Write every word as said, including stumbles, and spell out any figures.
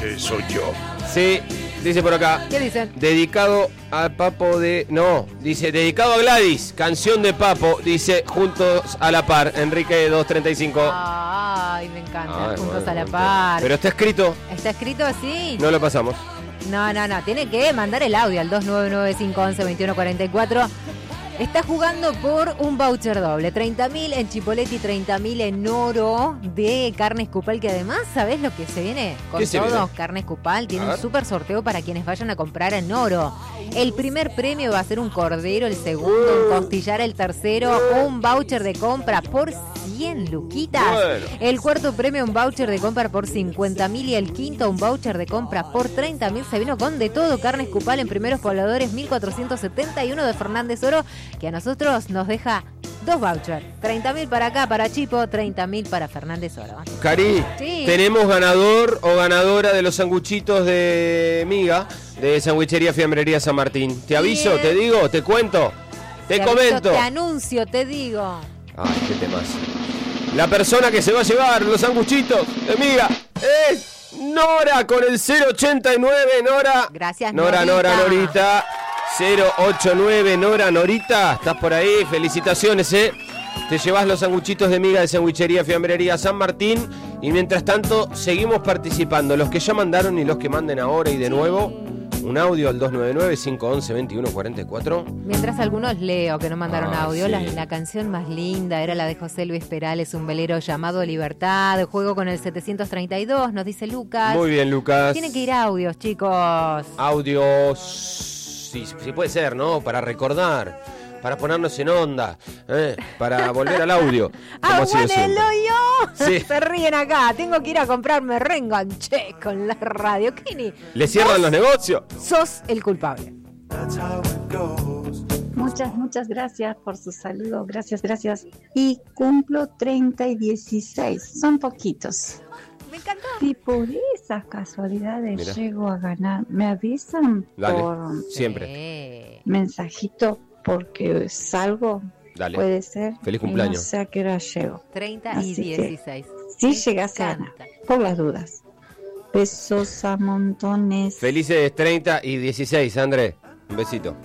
Eh, soy yo. Sí, dice por acá. ¿Qué dicen? Dedicado a Papo de... No, dice, dedicado a Gladys, canción de Papo, dice, juntos a la par, Enrique dos treinta y cinco. Ay, me encanta, Ay, juntos bueno, a la bueno, par. Pero está escrito, ¿Está escrito así? no lo pasamos. No, no, no, tiene que mandar el audio al dos nueve nueve cinco once veintiuno cuarenta y cuatro. Está jugando por un voucher doble, treinta mil en Chipoleti, treinta mil en oro de Carnes Cupal, que además, ¿sabés lo que se viene con ¿Qué se todo? viene? Carnes Cupal tiene A un ver. súper sorteo para quienes vayan a comprar en oro. El primer premio va a ser un cordero, el segundo un costillar, el tercero un voucher de compra por cien luquitas. Bueno. El cuarto premio un voucher de compra por cincuenta mil y el quinto un voucher de compra por treinta mil. Se vino con de todo. Carnes Cupal en Primeros Pobladores mil cuatrocientos setenta y uno de Fernández Oro, que a nosotros nos deja dos vouchers. treinta mil para acá, para Chipo, treinta mil para Fernández Oro. Cari, Sí. tenemos ganador o ganadora de los sanguchitos de miga de Sandwichería Fiambrería San Martín. Te aviso, Bien. te digo, te cuento, te, aviso, comento. Te anuncio, te digo. Ay, qué temas. La persona que se va a llevar los sanguchitos de miga es Nora con el cero ochenta y nueve, Nora. Gracias, Nora, Norita. Nora, Norita. cero ochenta y nueve, Nora, Norita. ¿Estás por ahí? Felicitaciones, ¿eh? Te llevas los sanguchitos de miga de Sandwichería Fiambrería San Martín. Y mientras tanto, seguimos participando. Los que ya mandaron y los que manden ahora y de nuevo, un audio al dos nueve nueve cinco once veintiuno cuarenta y cuatro. Mientras algunos leo que no mandaron Ah, audio, sí. la, la canción más linda era la de José Luis Perales, un velero llamado Libertad, de juego con el setecientos treinta y dos, nos dice Lucas. Muy bien, Lucas. Tienen que ir audios, chicos. Audios, sí, sí puede ser, ¿no? Para recordar, para ponernos en onda, ¿eh? Para volver al audio. como ha sido siempre. ¡Aguánelo yo! Sí. Se ríen acá. Tengo que ir a comprarme, reenganché con la radio. Kenny, ¿Le cierran vos los negocios? sos el culpable. Muchas, muchas gracias por su saludo. Gracias, gracias. Y cumplo treinta y dieciséis. Son poquitos. Me encantó. Si por esas casualidades Mira. llego a ganar, me avisan Dale. por Siempre. Sí. mensajito porque salgo. Dale. Puede ser. Feliz y cumpleaños. No sé a qué hora llego. treinta y Así que, dieciséis. Si Me llegase a encanta. ganar, por las dudas. Besos a montones. Felices treinta y dieciséis, André. Un besito.